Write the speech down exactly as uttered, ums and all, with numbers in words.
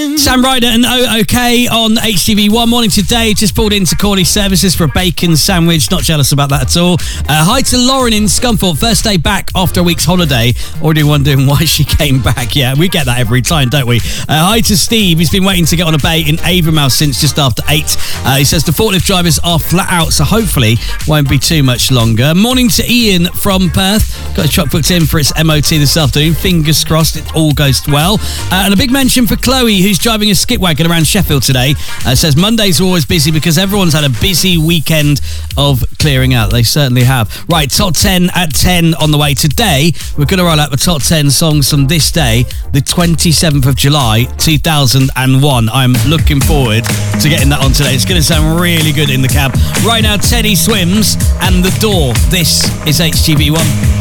Sam Ryder and O OK on H T V one. Morning today, just pulled into Corley Services for a bacon sandwich. Not jealous about that at all. Uh, hi to Lauren in Scunthorpe. First day back after a week's holiday. Already wondering why she came back. Yeah, we get that every time, don't we? Uh, hi to Steve. He's been waiting to get on a bay in Avonmouth since just after eight. Uh, he says the forklift drivers are flat out, so hopefully won't be too much longer. Morning to Ian from Perth. Got his truck booked in for its M O T this afternoon. Fingers crossed it all goes well. Uh, and a big mention for Chloe, who's driving a skip wagon around Sheffield today. Uh, says Mondays are always busy because everyone's had a busy weekend of clearing out. They certainly have. Right, top ten at ten on the way. Today, we're going to roll out the top ten songs from this day, the twenty-seventh of July, two thousand one. I'm looking forward to getting that on today. It's going to sound really good in the cab. Right now, Teddy Swims and The Door. This is H T V one.